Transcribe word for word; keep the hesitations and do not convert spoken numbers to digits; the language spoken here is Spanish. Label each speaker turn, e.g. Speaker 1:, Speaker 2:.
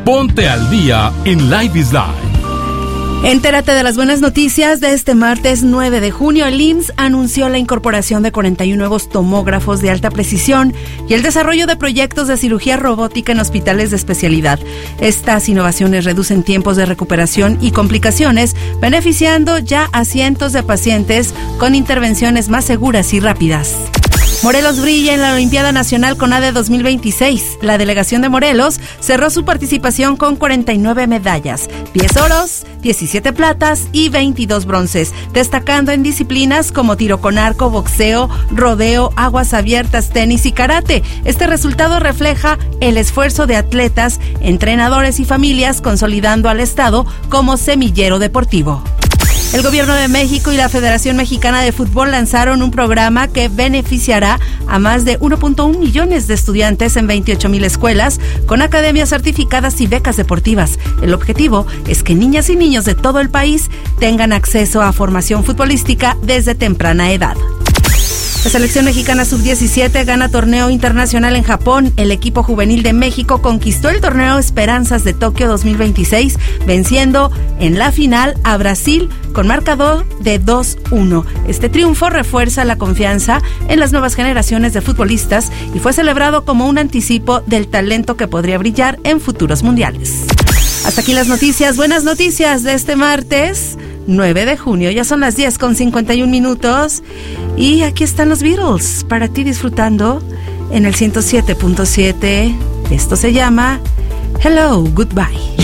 Speaker 1: Ponte al día en Live is Live.
Speaker 2: Entérate de las buenas noticias de este martes nueve de junio. El I M S S anunció la incorporación de cuarenta y uno nuevos tomógrafos de alta precisión y el desarrollo de proyectos de cirugía robótica en hospitales de especialidad. Estas innovaciones reducen tiempos de recuperación y complicaciones, beneficiando ya a cientos de pacientes con intervenciones más seguras y rápidas. Morelos brilla en la Olimpiada Nacional CONADE dos mil veintiséis. La delegación de Morelos cerró su participación con cuarenta y nueve medallas, diez oros, diecisiete platas y veintidós bronces, destacando en disciplinas como tiro con arco, boxeo, rodeo, aguas abiertas, tenis y karate. Este resultado refleja el esfuerzo de atletas, entrenadores y familias, consolidando al estado como semillero deportivo. El Gobierno de México y la Federación Mexicana de Fútbol lanzaron un programa que beneficiará a más de uno punto uno millones de estudiantes en veintiocho mil escuelas con academias certificadas y becas deportivas. El objetivo es que niñas y niños de todo el país tengan acceso a formación futbolística desde temprana edad. La selección mexicana sub diecisiete gana torneo internacional en Japón. El equipo juvenil de México conquistó el torneo Esperanzas de Tokio dos mil veintiséis, venciendo en la final a Brasil con marcador de dos uno. Este triunfo refuerza la confianza en las nuevas generaciones de futbolistas y fue celebrado como un anticipo del talento que podría brillar en futuros mundiales. Hasta aquí las noticias, buenas noticias de este martes nueve de junio. Ya son las diez con cincuenta y un minutos y aquí están los Beatles para ti disfrutando en el ciento siete punto siete. Esto se llama Hello, Goodbye.